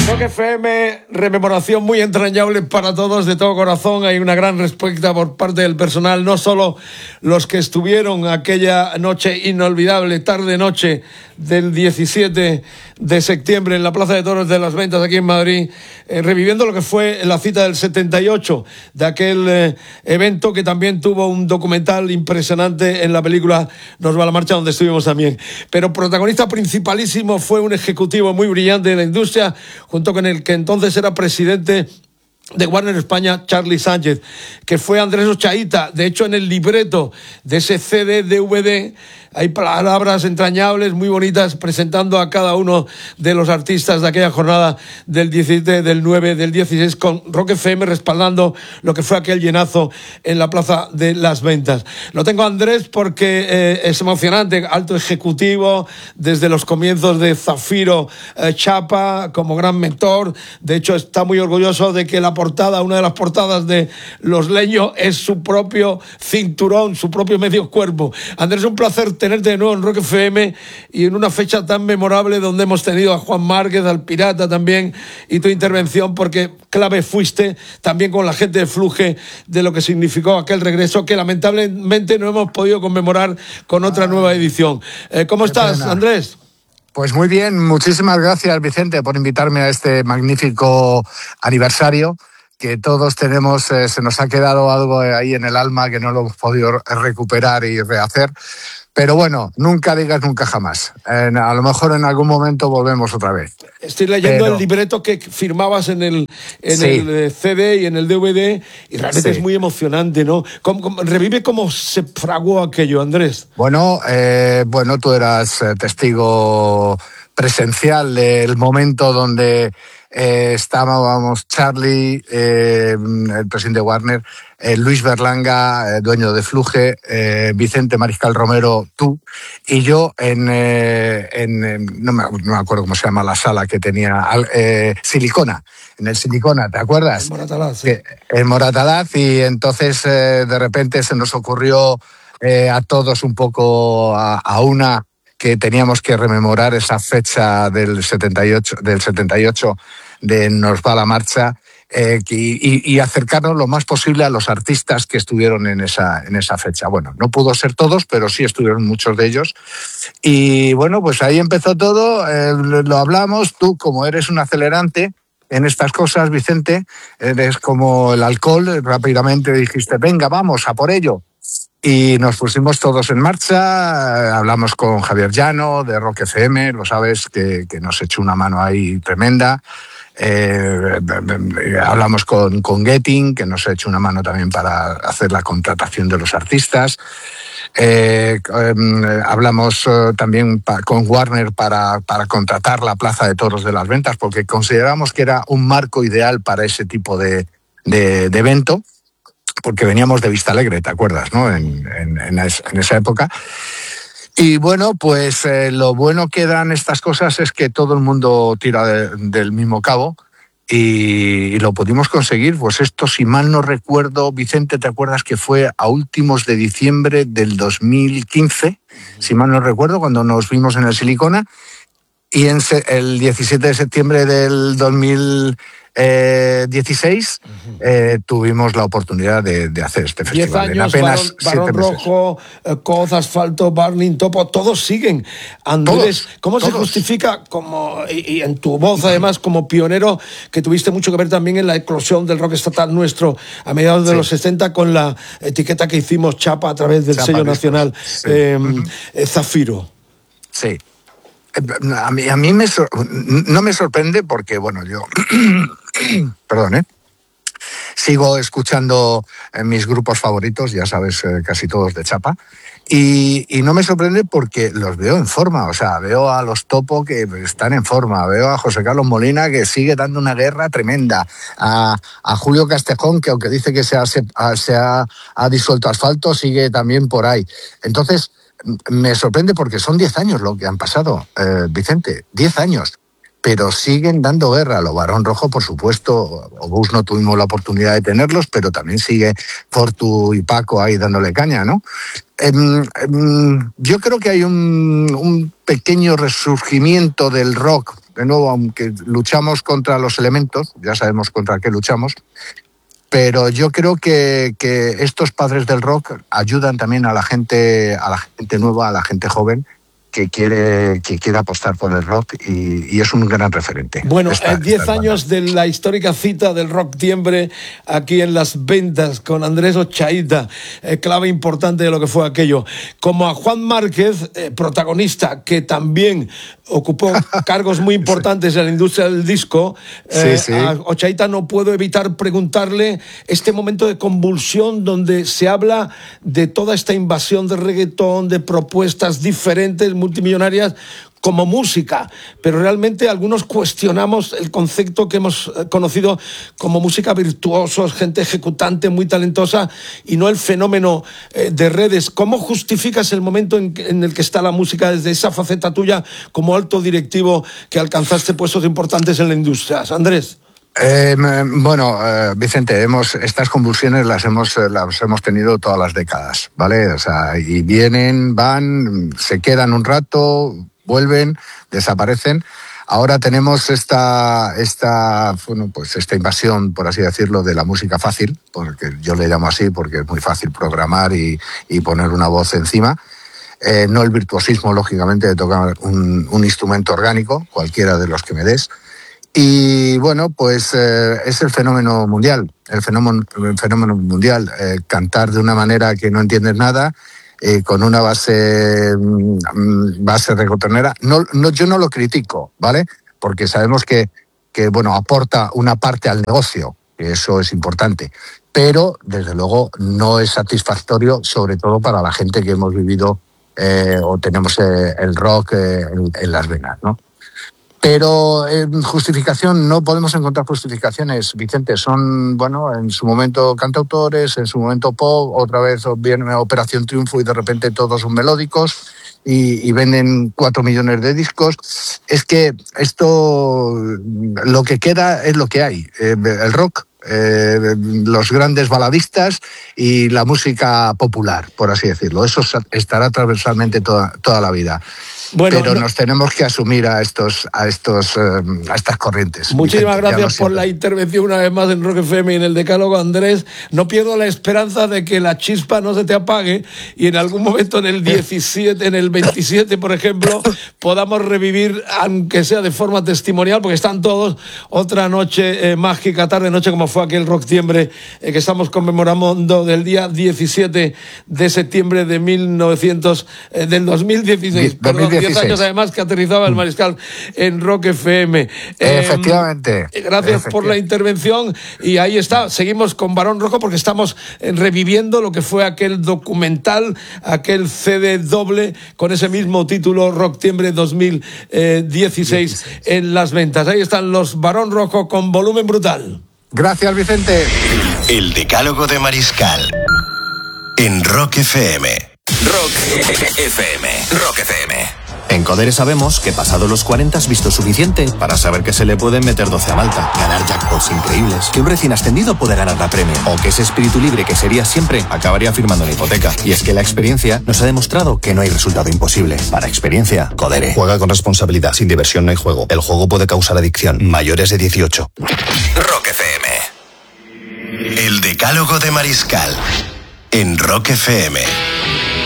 Rock FM, rememoración muy entrañable para todos, de todo corazón. Hay una gran respuesta por parte del personal, no solo los que estuvieron aquella noche inolvidable, tarde-noche del 17 de septiembre en la Plaza de Toros de las Ventas aquí en Madrid, reviviendo lo que fue la cita del 78, de aquel evento que también tuvo un documental impresionante en la película Nos va la marcha, donde estuvimos también. Pero protagonista principalísimo fue un ejecutivo muy brillante de la industria, junto con el que entonces era presidente de Warner España, Charlie Sánchez, que fue Andrés Ochaíta. De hecho, en el libreto de ese CD DVD hay palabras entrañables, muy bonitas, presentando a cada uno de los artistas de aquella jornada del 17, del 9, del 16, con Rock FM respaldando lo que fue aquel llenazo en la Plaza de las Ventas. Lo tengo a Andrés porque es emocionante, alto ejecutivo, desde los comienzos de Zafiro Chapa, como gran mentor. De hecho, está muy orgulloso de que la portada, una de las portadas de Los Leños, es su propio cinturón, su propio medio cuerpo. Andrés, un placer tenerte de nuevo en Rock FM y en una fecha tan memorable donde hemos tenido a Juan Márquez, al Pirata también, y tu intervención, porque clave fuiste también con la gente de Fluge de lo que significó aquel regreso que lamentablemente no hemos podido conmemorar con otra nueva edición. ¿Cómo estás, Andrés? Pues muy bien, muchísimas gracias, Vicente, por invitarme a este magnífico aniversario que todos tenemos. Se nos ha quedado algo ahí en el alma que no lo hemos podido recuperar y rehacer. Pero bueno, nunca digas nunca jamás. A lo mejor en algún momento volvemos otra vez. Estoy leyendo el libreto que firmabas en el CD y en el DVD, y realmente es muy emocionante, ¿no? Revive cómo se fraguó aquello, Andrés. Bueno, tú eras testigo presencial del momento donde estábamos Charlie, el presidente de Warner, Luis Berlanga, dueño de Fluge, Vicente Mariscal Romero, tú, y yo no me acuerdo cómo se llama la sala que tenía, Silicona, en el Silicona, ¿te acuerdas? En Moratalaz. Sí. En Moratalaz, y entonces de repente se nos ocurrió a todos un poco a una que teníamos que rememorar esa fecha del 78 de Nos va la marcha, y acercarnos lo más posible a los artistas que estuvieron en esa fecha. Bueno, no pudo ser todos, pero sí estuvieron muchos de ellos. Y bueno, pues ahí empezó todo, lo hablamos. Tú, como eres un acelerante en estas cosas, Vicente, eres como el alcohol, rápidamente dijiste, venga, vamos, a por ello. Y nos pusimos todos en marcha, hablamos con Javier Llano de Rock FM, lo sabes, que nos echó una mano ahí tremenda. Hablamos con Getting, que nos ha hecho una mano también para hacer la contratación de los artistas. Hablamos también con Warner para contratar la Plaza de Toros de las Ventas, porque consideramos que era un marco ideal para ese tipo de evento, porque veníamos de Vista Alegre, ¿te acuerdas, no? En esa época. Y bueno, pues lo bueno que dan estas cosas es que todo el mundo tira del mismo cabo, y lo pudimos conseguir. Pues esto, si mal no recuerdo, Vicente, ¿te acuerdas que fue a últimos de diciembre del 2015? Si mal no recuerdo, cuando nos vimos en el Silicona, y el 17 de septiembre del 2016 tuvimos la oportunidad de hacer este festival. 10 años, en apenas Barón Rojo, Coz, Asfalto, Burning, Topo, todos siguen. Andrés, todos, ¿cómo se justifica, y en tu voz además como pionero, que tuviste mucho que ver también en la eclosión del rock estatal nuestro a mediados de los 60 con la etiqueta que hicimos Chapa a través del sello nacional, Zafiro? Sí. A mí no me sorprende porque, bueno, yo perdón, sigo escuchando mis grupos favoritos, ya sabes, casi todos de Chapa, y no me sorprende porque los veo en forma. O sea, veo a los Topo que están en forma, veo a José Carlos Molina, que sigue dando una guerra tremenda, a Julio Castejón, que aunque dice que se ha disuelto Asfalto, sigue también por ahí. Entonces, me sorprende porque son 10 años lo que han pasado, Vicente, 10 años, pero siguen dando guerra. Lo Barón Rojo, por supuesto, Obús no tuvimos la oportunidad de tenerlos, pero también sigue Fortu y Paco ahí dándole caña, ¿no? Yo creo que hay un pequeño resurgimiento del rock de nuevo, aunque luchamos contra los elementos, ya sabemos contra qué luchamos, pero yo creo que estos padres del rock ayudan también a la gente nueva, a la gente joven, que quiere apostar por el rock y es un gran referente. Bueno, 10 años de la histórica cita del Rocktiembre aquí en Las Ventas con Andrés Ochaíta, clave importante de lo que fue aquello. Como a Juan Márquez, protagonista, que también ocupó cargos muy importantes en la industria del disco, sí. A Ochaíta no puedo evitar preguntarle este momento de convulsión donde se habla de toda esta invasión de reggaetón, de propuestas diferentes, multimillonarias, como música, pero realmente algunos cuestionamos el concepto que hemos conocido como música virtuosos, gente ejecutante muy talentosa y no el fenómeno de redes. ¿Cómo justificas el momento en el que está la música desde esa faceta tuya como alto directivo que alcanzaste puestos importantes en la industria? Andrés. Vicente, estas convulsiones las hemos tenido todas las décadas, ¿vale? O sea, y vienen, van, se quedan un rato, vuelven, desaparecen. Ahora tenemos esta invasión, por así decirlo, de la música fácil, porque yo le llamo así porque es muy fácil programar y poner una voz encima. No el virtuosismo, lógicamente, de tocar un instrumento orgánico, cualquiera de los que me des. Y bueno, pues es el fenómeno mundial, cantar de una manera que no entiendes nada, con una base reggaetonera. Yo no lo critico, ¿vale? Porque sabemos que aporta una parte al negocio, que eso es importante, pero desde luego no es satisfactorio, sobre todo para la gente que hemos vivido o tenemos el rock en las venas, ¿no? Pero justificación, no podemos encontrar justificaciones, Vicente. Son, en su momento cantautores, en su momento pop, otra vez viene Operación Triunfo y de repente todos son melódicos y venden 4 millones de discos. Es que esto, lo que queda es lo que hay. El rock, los grandes baladistas y la música popular, por así decirlo. Eso estará transversalmente toda la vida. Pero nos tenemos que asumir a estas corrientes. Muchísimas gracias por la intervención una vez más en Rock FM y en el Decálogo, Andrés. No pierdo la esperanza de que la chispa no se te apague y en algún momento en el 17, en el 27, por ejemplo, podamos revivir, aunque sea de forma testimonial, porque están todos, otra noche mágica, tarde-noche, como fue aquel Rocktiembre que estamos conmemorando del día 17 de septiembre de del 2016. 10 años además que aterrizaba el Mariscal en Rock FM. Efectivamente. Gracias por la intervención y ahí está, seguimos con Barón Rojo porque estamos reviviendo lo que fue aquel documental, aquel CD doble con ese mismo título, Rocktiembre 2016 en Las Ventas. Ahí están los Barón Rojo con volumen brutal. Gracias, Vicente. El Decálogo de Mariscal en Rock FM. Rock FM. Rock FM. En Codere sabemos que pasado los 40 has visto suficiente para saber que se le pueden meter 12 a Malta, ganar jackpots increíbles, que un recién ascendido puede ganar la Premier, o que ese espíritu libre que sería siempre acabaría firmando una hipoteca. Y es que la experiencia nos ha demostrado que no hay resultado imposible. Para experiencia, Codere. Juega con responsabilidad. Sin diversión no hay juego. El juego puede causar adicción. Mayores de 18. Rock FM. El Decálogo de Mariscal en Rock FM.